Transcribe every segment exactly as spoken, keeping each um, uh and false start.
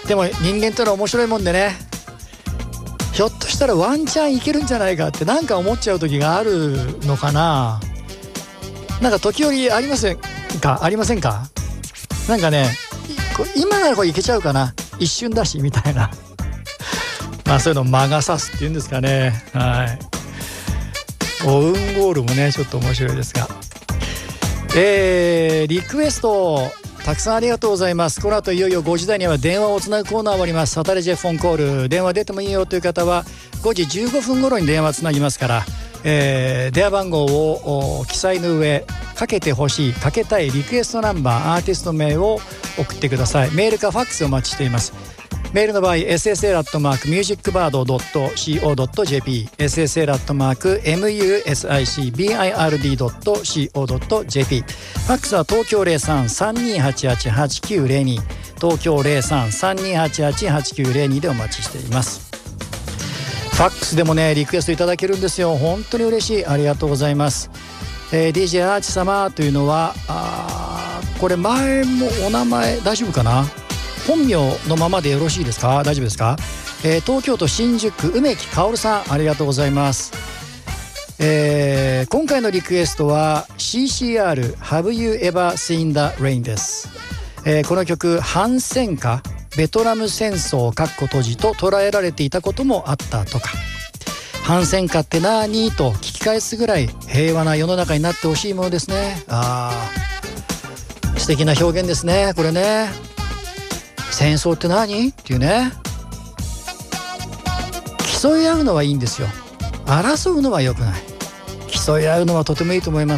でも人間ってのは面白いもんでね、ひょっとしたらワンチャンいけるんじゃないかってなんか思っちゃう時があるのかな。なんか時折ありませんかありませんか。なんかね、今ならこれいけちゃうかな、一瞬だしみたいなまあそういうの魔が差すっていうんですかね。はい、オウンゴールもねちょっと面白いですが、えー、リクエストたくさんありがとうございます。この後いよいよごじ台には電話をつなぐコーナー終わります。サタレジェフォンコール、電話出てもいいよという方はごじじゅうごふん頃に電話つなぎますから、えー、電話番号を記載の上かけてほしい、かけたいリクエストナンバー、アーティスト名を送ってください。メールかファックスお待ちしています。メールの場合 エスエスエル アットマーク ミュージックバード ドット シーオー ドット ジェーピー エスエスエル アットマーク ミュージックバード ドット シーオー ドット ジェーピー ファックスは東京 ゼロさん さんにーはちはち はちきゅうゼロに 東京 ゼロさん さんにーはちはち はちきゅうゼロにでお待ちしています。ファックスでもねリクエストいただけるんですよ。本当に嬉しい、ありがとうございます。えー、ディージェー アーチ様というのはあこれ前もお名前大丈夫かな、本名のままでよろしいですか、大丈夫ですか。えー、東京都新宿梅木薫さん、ありがとうございます。えー、今回のリクエストは シーシーアール Have You Ever Seen the Rain です。えー、この曲反戦下ベトナム戦争かっこ閉じと捉えられていたこともあったとか、反戦下ってなーにと聞き返すぐらい平和な世の中になってほしいものですね。あー、素敵な表現ですねこれね。戦争って何っていうね、競い合うのはいいんですよ、争うのは良くない。競い合うのはとてもいいと思います。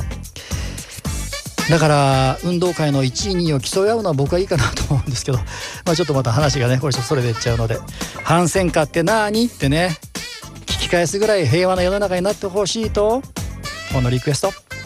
だから運動会のいちいにいを競い合うのは僕はいいかなと思うんですけど、まあ、ちょっとまた話がねこれちょっとそれでいっちゃうので、反戦下って何ってね聞き返すぐらい平和な世の中になってほしいとこのリクエスト。